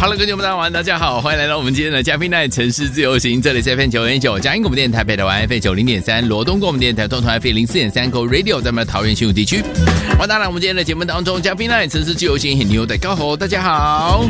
Hello， 各位朋友们，大家好，欢迎来到我们今天的嘉宾奈城市自由行，这里是 FM919 嘉义广播电台北台湾 FM90.3 罗东广播电台东团 FM04.3 Go Radio 在我们的桃园新竹地区。欢迎大家来我们今天的节目当中，嘉宾奈城市自由行很牛的高吼，大家好。